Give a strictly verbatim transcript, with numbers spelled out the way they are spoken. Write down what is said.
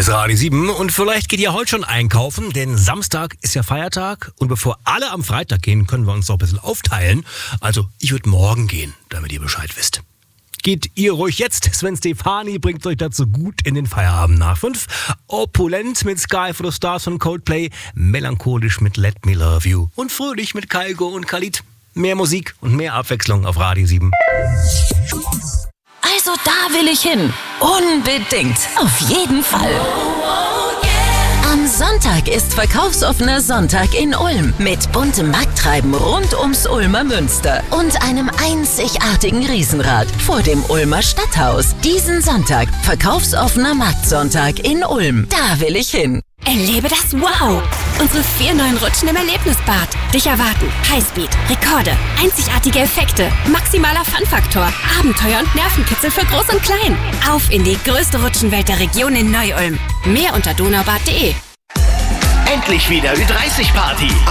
ist Radio sieben und vielleicht geht ihr heute schon einkaufen, denn Samstag ist ja Feiertag und bevor alle am Freitag gehen, können wir uns doch ein bisschen aufteilen. Also ich würde morgen gehen, damit ihr Bescheid wisst. Geht ihr ruhig jetzt, Sven Stefani bringt euch dazu gut in den Feierabend nach fünf. Opulent mit Sky for the Stars von Coldplay, melancholisch mit Let Me Love You und fröhlich mit Kygo und Khalid. Mehr Musik und mehr Abwechslung auf Radio sieben. Also da will ich hin. Unbedingt. Auf jeden Fall. Am Sonntag ist verkaufsoffener Sonntag in Ulm mit buntem Markttreiben rund ums Ulmer Münster und einem einzigartigen Riesenrad vor dem Ulmer Stadthaus. Diesen Sonntag verkaufsoffener Marktsonntag in Ulm. Da will ich hin. Erlebe das Wow! Unsere vier neuen Rutschen im Erlebnisbad. Dich erwarten Highspeed, Rekorde, einzigartige Effekte, maximaler Fun-Faktor, Abenteuer und Nervenkitzel für Groß und Klein. Auf in die größte Rutschenwelt der Region in Neu-Ulm. Mehr unter donaubad punkt de. Endlich wieder Ü dreißig Party.